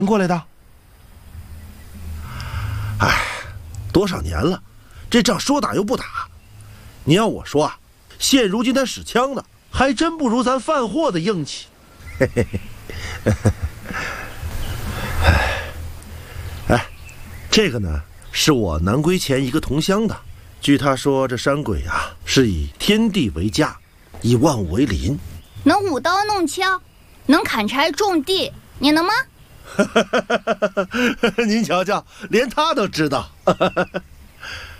过来的？ 哎，多少年了，这仗说打又不打。你要我说啊，现如今他使枪呢，还真不如咱贩货的硬气。哎，这个呢，是我南归前一个同乡的。据他说，这山鬼啊，是以天地为家，以万物为邻， 能舞刀弄枪，能砍柴种地，你能吗？ 您瞧瞧，连他都知道。